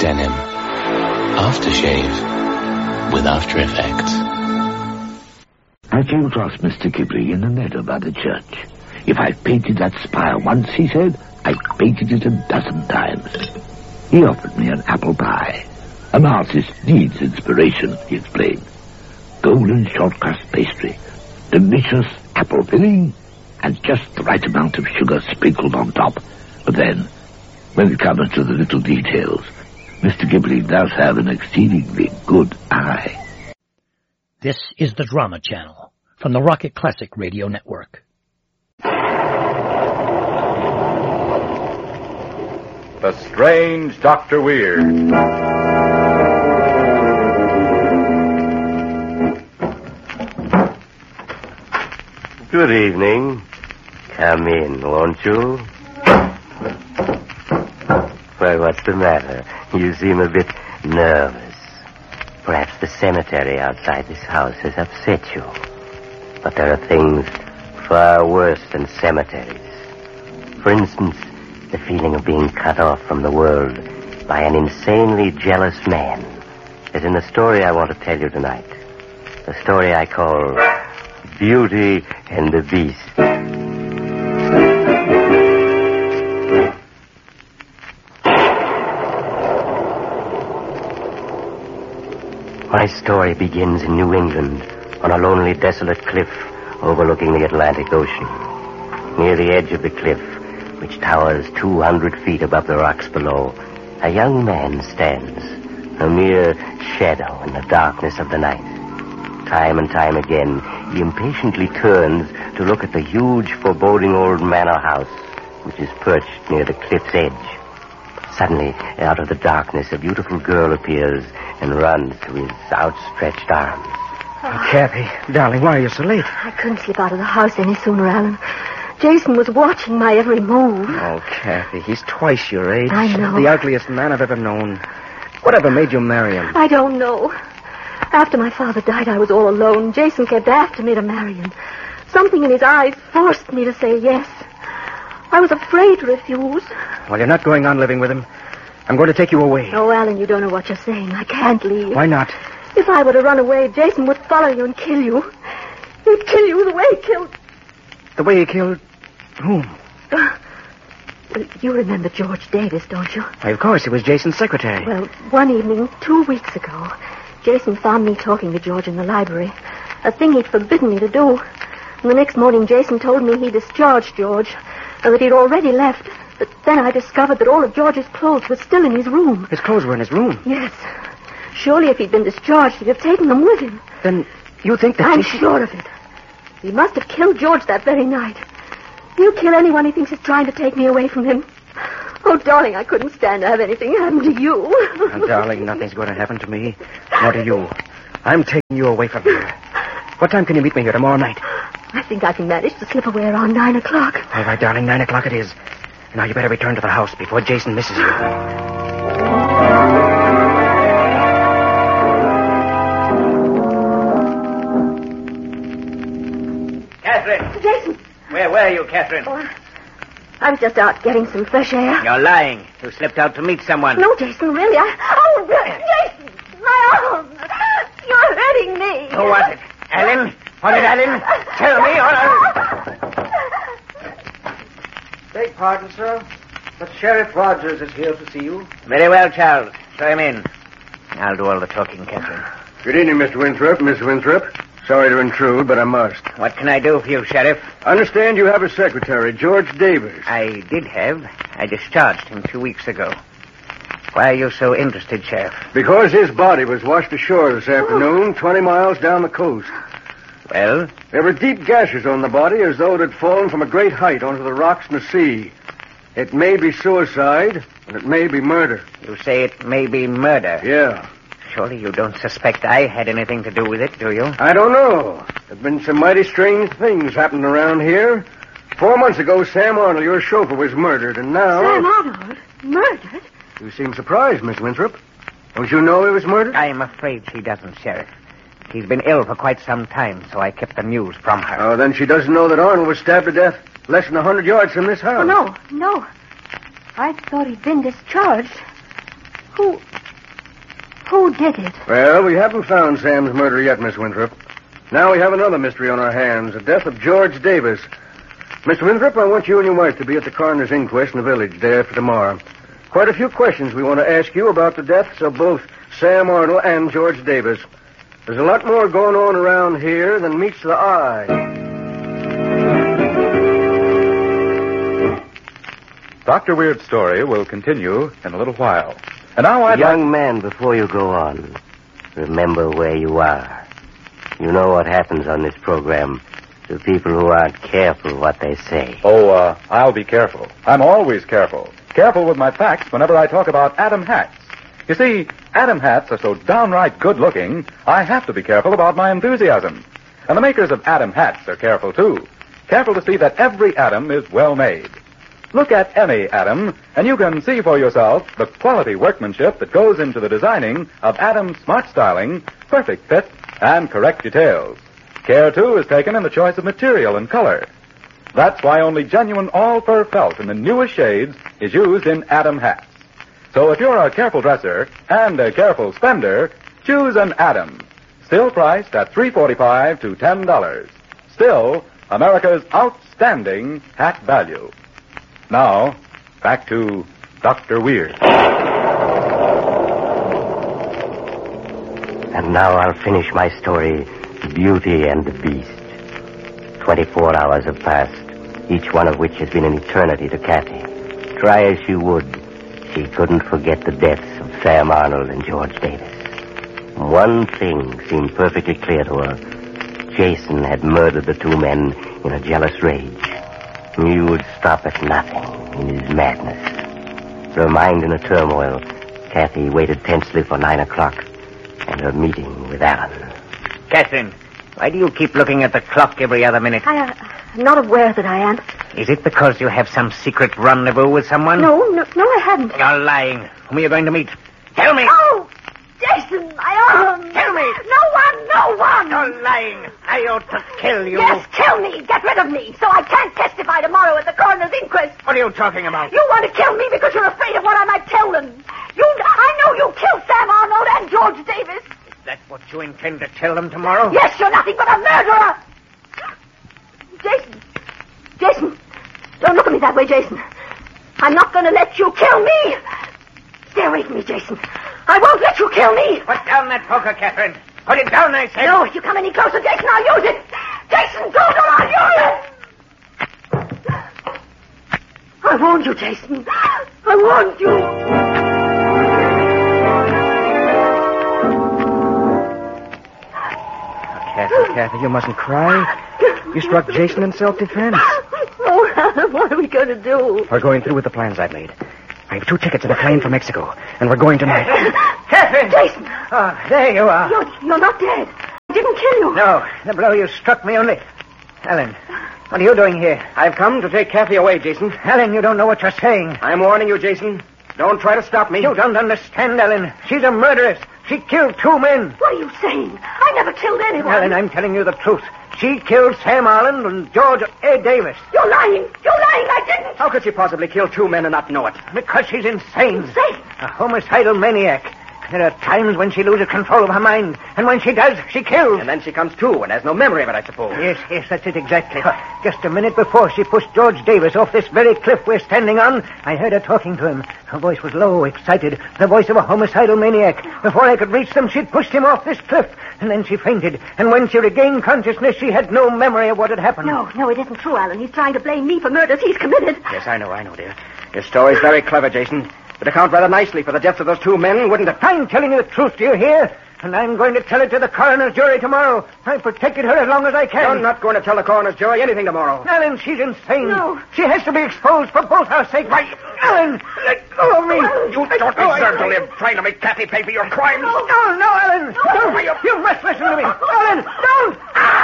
Denim Aftershave with After Effects. I came across Mr. Ghibli in the meadow by the church. If I painted that spire once, he said, I painted it 12 times. He offered me an apple pie. An artist needs inspiration, he explained. Golden short crust pastry, delicious apple filling, and just the right amount of sugar sprinkled on top. But then, when it comes to the little details, Mr. Ghibli does have an exceedingly good eye. This is the Drama Channel from the Rocket Classic Radio Network. The Strange Dr. Weird. Good evening. Come in, won't you? Why, what's the matter? You seem a bit nervous. Perhaps the cemetery outside this house has upset you. But there are things far worse than cemeteries. For instance, the feeling of being cut off from the world by an insanely jealous man, as in the story I want to tell you tonight. The story I call Beauty and the Beast. My story begins in New England, on a lonely, desolate cliff overlooking the Atlantic Ocean. Near the edge of the cliff, which towers 200 feet above the rocks below, a young man stands, a mere shadow in the darkness of the night. Time and time again, he impatiently turns to look at the huge, foreboding old manor house, which is perched near the cliff's edge. Suddenly, out of the darkness, a beautiful girl appears and runs to his outstretched arms. Oh, Kathy, darling, why are you so late? I couldn't slip out of the house any sooner, Alan. Jason was watching my every move. Oh, Kathy, he's twice your age. I know. The ugliest man I've ever known. Whatever made you marry him? I don't know. After my father died, I was all alone. Jason kept after me to marry him. Something in his eyes forced me to say yes. I was afraid to refuse. Well, you're not going on living with him. I'm going to take you away. Oh, Alan, you don't know what you're saying. I can't leave. Why not? If I were to run away, Jason would follow you and kill you. He'd kill you the way he killed... The way he killed whom? Well, you remember George Davis, don't you? Why, of course, he was Jason's secretary. Well, one evening, 2 weeks ago, Jason found me talking to George in the library, a thing he'd forbidden me to do. And the next morning, Jason told me he discharged George, and that he'd already left. But then I discovered that all of George's clothes were still in his room. His clothes were in his room? Yes. Surely if he'd been discharged, he'd have taken them with him. Then you think that... I'm sure of it. He must have killed George that very night. He'll kill anyone he thinks is trying to take me away from him. Oh, darling, I couldn't stand to have anything happen to you. Oh, darling, nothing's going to happen to me. Nor to you. I'm taking you away from here. What time can you meet me here tomorrow night? I think I can manage to slip away around 9 o'clock. All right, darling, 9 o'clock it is. Now you better return to the house before Jason misses you. Catherine! Jason! Where were you, Catherine? Oh, I'm just out getting some fresh air. You're lying. You slipped out to meet someone. No, Jason, really. Jason! My arm! You're hurting me. Who was it? Alan? Was it Alan? Tell me or... Beg pardon, sir, but Sheriff Rogers is here to see you. Very well, Charles. Show him in. I'll do all the talking, Catherine. Good evening, Mr. Winthrop, Miss Winthrop. Sorry to intrude, but I must. What can I do for you, Sheriff? I understand you have a secretary, George Davis. I did have. I discharged him 2 weeks ago. Why are you so interested, Sheriff? Because his body was washed ashore this afternoon, 20 miles down the coast. Well? There were deep gashes on the body as though it had fallen from a great height onto the rocks in the sea. It may be suicide, and it may be murder. You say it may be murder? Yeah. Surely you don't suspect I had anything to do with it, do you? I don't know. There have been some mighty strange things happening around here. 4 months ago, Sam Arnold, your chauffeur, was murdered, and now... Sam Arnold? Murdered? You seem surprised, Miss Winthrop. Don't you know he was murdered? I'm afraid she doesn't, Sheriff. She's been ill for quite some time, so I kept the news from her. Oh, then she doesn't know that Arnold was stabbed to death less than 100 yards from this house. Oh, no. I thought he'd been discharged. Who Who did it? Well, we haven't found Sam's murder yet, Miss Winthrop. Now we have another mystery on our hands, the death of George Davis. Miss Winthrop, I want you and your wife to be at the coroner's inquest in the village day after tomorrow. Quite a few questions we want to ask you about the deaths of both Sam Arnold and George Davis. There's a lot more going on around here than meets the eye. Dr. Weird's story will continue in a little while. And now I'd Young man, before you go on, remember where you are. You know what happens on this program to people who aren't careful what they say. Oh, I'll be careful. I'm always careful. Careful with my facts whenever I talk about Adam hats. You see, Adam hats are so downright good-looking, I have to be careful about my enthusiasm. And the makers of Adam hats are careful, too. Careful to see that every Adam is well made. Look at any Adam, and you can see for yourself the quality workmanship that goes into the designing of Adam's smart styling, perfect fit, and correct details. Care, too, is taken in the choice of material and color. That's why only genuine all-fur felt in the newest shades is used in Adam hats. So if you're a careful dresser and a careful spender, choose an Adam. Still priced at $3.45 to $10. Still, America's outstanding hat value. Now, back to Dr. Weird. And now I'll finish my story, Beauty and the Beast. 24 hours have passed, each one of which has been an eternity to Kathy. Try as she would, she couldn't forget the deaths of Sam Arnold and George Davis. One thing seemed perfectly clear to her. Jason had murdered the two men in a jealous rage. He would stop at nothing in his madness. Her mind in a turmoil, Kathy waited tensely for 9 o'clock and her meeting with Alan. Catherine, why do you keep looking at the clock every other minute? I'm not aware that I am. Is it because you have some secret rendezvous with someone? No, I haven't. You're lying. Whom are you going to meet? Tell me. Oh, Jason, Tell me. No one. You're lying. I ought to kill you. Yes, kill me. Get rid of me, so I can't testify tomorrow at the coroner's inquest. What are you talking about? You want to kill me because you're afraid of what I might tell them. I know you killed Sam Arnold and George Davis. Is that what you intend to tell them tomorrow? Yes, you're nothing but a murderer. Jason, don't look at me that way, Jason. I'm not going to let you kill me. Stay away from me, Jason. I won't let you kill me. Put down that poker, Catherine. Put it down, I said. No, if you come any closer, Jason, I'll use it. Jason, don't, or I'll use it. I warned you, Jason. I warned you. Kathy, you mustn't cry. You struck Jason in self-defense. Oh, Alan, what are we going to do? We're going through with the plans I've made. I have 2 tickets and a plane for Mexico, and we're going tonight. Catherine! Jason! Oh, there you are. You're not dead. I didn't kill you. No, the blow you struck me only... Ellen, what are you doing here? I've come to take Kathy away, Jason. Ellen, you don't know what you're saying. I'm warning you, Jason. Don't try to stop me. You don't understand, Ellen. She's a murderess. She killed 2 men. What are you saying? I never killed anyone. Ellen, I'm telling you the truth. She killed Sam Arnold and George A. Davis. You're lying. I didn't. How could she possibly kill 2 men and not know it? Because she's insane. Insane? A homicidal maniac. There are times when she loses control of her mind, and when she does, she kills. And then she comes to and has no memory of it, I suppose. Yes, that's it exactly. Just a minute before she pushed George Davis off this very cliff we're standing on, I heard her talking to him. Her voice was low, excited, the voice of a homicidal maniac. Before I could reach them, she'd pushed him off this cliff, and then she fainted. And when she regained consciousness, she had no memory of what had happened. No, it isn't true, Alan. He's trying to blame me for murders he's committed. Yes, I know, dear. Your story's very clever, Jason. It'd account rather nicely for the deaths of those 2 men, wouldn't it? I'm telling you the truth, do you hear? And I'm going to tell it to the coroner's jury tomorrow. I've protected her as long as I can. You're not going to tell the coroner's jury anything tomorrow. Ellen, she's insane. No. She has to be exposed for both our sakes. Right. Ellen, let go of me. You don't deserve to live trying to make Kathy pay for your crimes. No, Ellen. Don't. You must listen to me. Ellen, don't.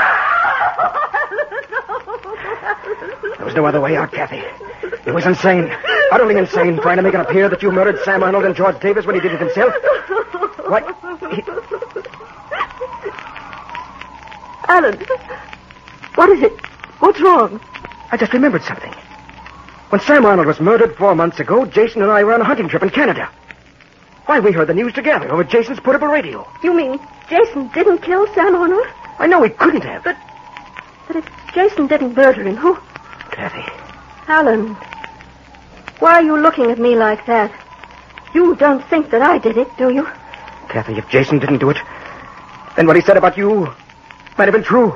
There was no other way out, Kathy. It was insane. Utterly insane, trying to make it appear that you murdered Sam Arnold and George Davis when he did it himself. What? Alan, what is it? What's wrong? I just remembered something. When Sam Arnold was murdered 4 months ago, Jason and I were on a hunting trip in Canada. Why, we heard the news together over Jason's portable radio. You mean Jason didn't kill Sam Arnold? I know he couldn't have. But if Jason didn't murder him, who? Kathy. Alan, why are you looking at me like that? You don't think that I did it, do you? Kathy, if Jason didn't do it, then what he said about you might have been true.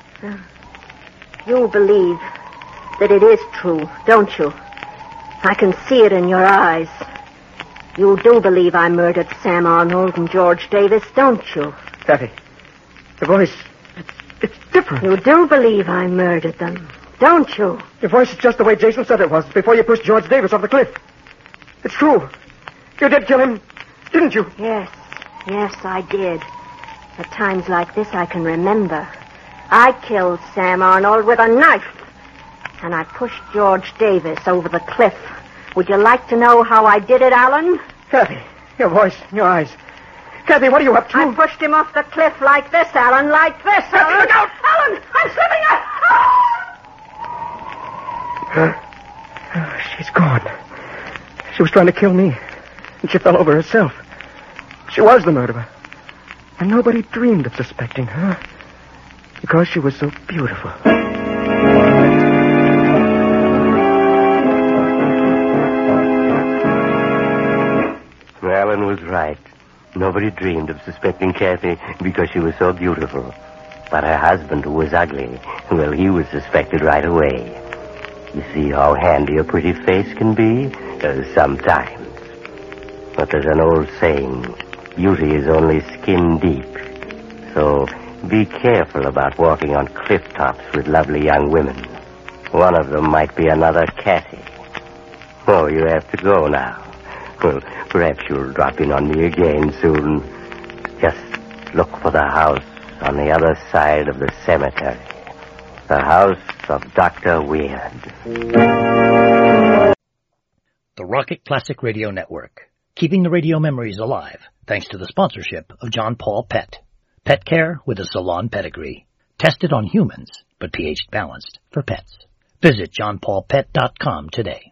You believe that it is true, don't you? I can see it in your eyes. You do believe I murdered Sam Arnold and George Davis, don't you? Kathy, the voice, it's different. You do believe I murdered them, don't you? Your voice is just the way Jason said it was before you pushed George Davis off the cliff. It's true. You did kill him, didn't you? Yes, I did. At times like this, I can remember. I killed Sam Arnold with a knife, and I pushed George Davis over the cliff. Would you like to know how I did it, Alan? Kathy, your voice, your eyes. Kathy, what are you up to? I pushed him off the cliff like this, Alan, like this. Kathy, look out! Alan, I'm slipping! She's gone. She was trying to kill me, and she fell over herself. She was the murderer. And nobody dreamed of suspecting her because she was so beautiful. Alan was right. Nobody dreamed of suspecting Kathy because she was so beautiful. But her husband, who was ugly, well, he was suspected right away. You see how handy a pretty face can be? Sometimes. But there's an old saying, beauty is only skin deep. So be careful about walking on cliff tops with lovely young women. One of them might be another Kathy. Oh, you have to go now. Well, perhaps you'll drop in on me again soon. Just look for the house on the other side of the cemetery. The house of Dr. Weird. The Rocket Classic Radio Network. Keeping the radio memories alive, thanks to the sponsorship of John Paul Pet. Pet care with a salon pedigree. Tested on humans, but pH balanced for pets. Visit johnpaulpet.com today.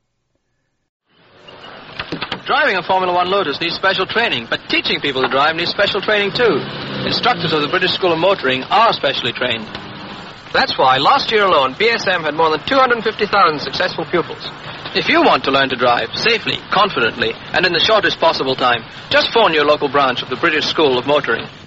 Driving a Formula One Lotus needs special training, but teaching people to drive needs special training too. Instructors of the British School of Motoring are specially trained. That's why last year alone, BSM had more than 250,000 successful pupils. If you want to learn to drive safely, confidently, and in the shortest possible time, just phone your local branch of the British School of Motoring.